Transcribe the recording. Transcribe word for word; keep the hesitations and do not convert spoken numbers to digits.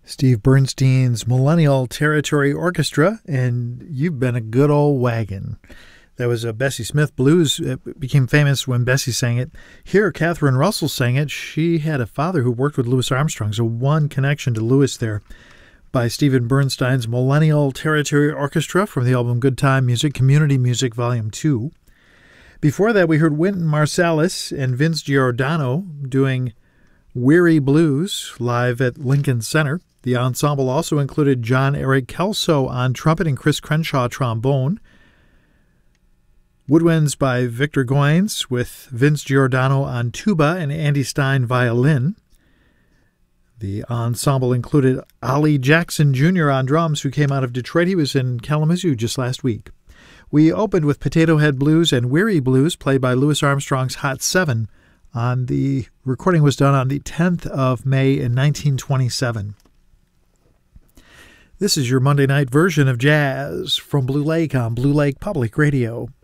Steve Bernstein's Millennial Territory Orchestra, and You've Been a Good Old Wagon. That was a Bessie Smith blues. It became famous when Bessie sang it. Here, Catherine Russell sang it. She had a father who worked with Louis Armstrong, so one connection to Louis there. By Stephen Bernstein's Millennial Territory Orchestra from the album Good Time Music, Community Music, Volume two. Before that, we heard Wynton Marsalis and Vince Giordano doing Weary Blues live at Lincoln Center. The ensemble also included John Eric Kelso on trumpet and Chris Crenshaw trombone. Woodwinds by Victor Goines with Vince Giordano on tuba and Andy Stein violin. The ensemble included Ollie Jackson Junior on drums, who came out of Detroit. He was in Kalamazoo just last week. We opened with Potato Head Blues and Weary Blues, played by Louis Armstrong's Hot Seven. On the recording was done on the tenth of May in nineteen twenty-seven. This is your Monday night version of jazz from Blue Lake on Blue Lake Public Radio.